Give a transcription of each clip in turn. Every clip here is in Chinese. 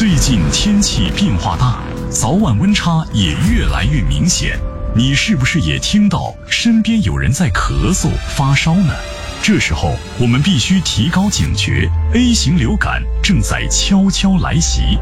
最近天气变化大，早晚温差也越来越明显。你是不是也听到身边有人在咳嗽、发烧呢？这时候我们必须提高警觉 ，A 型流感正在悄悄来袭。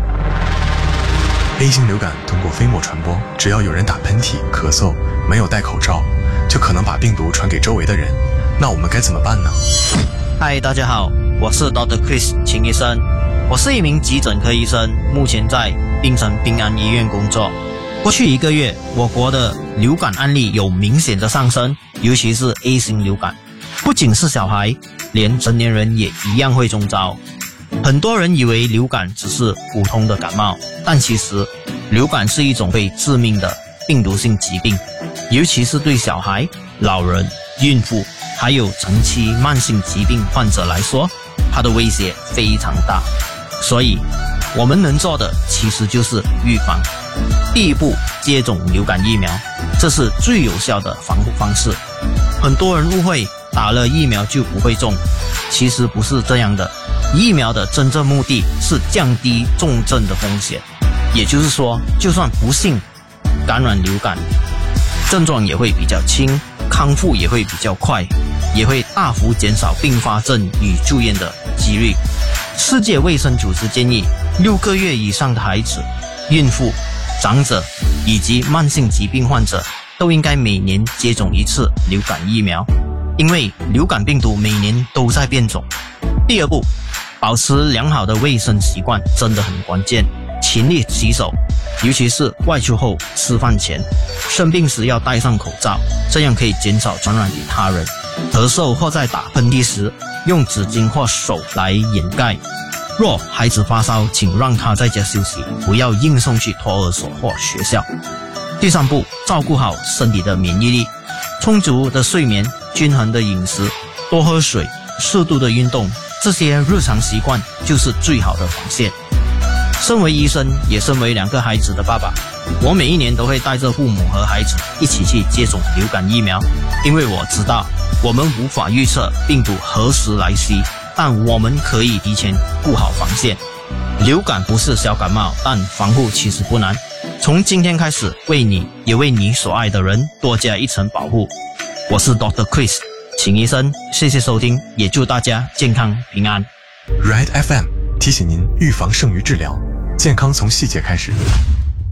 A 型流感通过飞沫传播，只要有人打喷嚏、咳嗽，没有戴口罩，就可能把病毒传给周围的人。那我们该怎么办呢？ 嗨，大家好，我是 Dr. Chris 秦医生，我是一名急诊科医生，目前在槟城平安医院工作。过去1个月，我国的流感案例有明显的上升，尤其是 A 型流感，不仅是小孩，连成年人也一样会中招。很多人以为流感只是普通的感冒，但其实流感是一种会致命的病毒性疾病，尤其是对小孩、老人、孕妇还有长期慢性疾病患者来说，它的威胁非常大。所以我们能做的其实就是预防。第一步，接种流感疫苗，这是最有效的防护方式。很多人误会打了疫苗就不会中，其实不是这样的。疫苗的真正目的是降低重症的风险，也就是说，就算不幸感染流感，症状也会比较轻，康复也会比较快，也会大幅减少并发症与住院的几率。世界卫生组织建议，6个月以上的孩子、孕妇、长者以及慢性疾病患者都应该每年接种1次流感疫苗，因为流感病毒每年都在变种。第二步，保持良好的卫生习惯真的很关键，勤力洗手，尤其是外出后、吃饭前，生病时要戴上口罩，这样可以减少传染给他人。咳嗽或在打喷嚏时，用纸巾或手来掩盖。若孩子发烧，请让他在家休息，不要硬送去托儿所或学校。第三步，照顾好身体的免疫力，充足的睡眠、均衡的饮食、多喝水、适度的运动，这些日常习惯就是最好的防线。身为医生，也身为2个孩子的爸爸，我每一年都会带着父母和孩子一起去接种流感疫苗，因为我知道我们无法预测病毒何时来袭，但我们可以提前顾好防线。流感不是小感冒，但防护其实不难。从今天开始，为你也为你所爱的人多加一层保护。我是 Dr. Chris 秦医生，谢谢收听，也祝大家健康平安。 Ride FM 提醒您，预防胜于治疗，健康从细节开始。